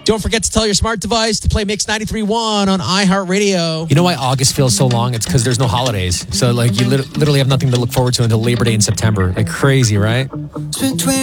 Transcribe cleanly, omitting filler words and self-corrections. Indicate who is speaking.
Speaker 1: Don't forget to tell your smart device to play Mix 93.1 on iHeartRadio.
Speaker 2: You know why August feels so long? It's because there's no holidays. So, like, you literally have nothing to look forward to until Labor Day in September. Like, crazy, right?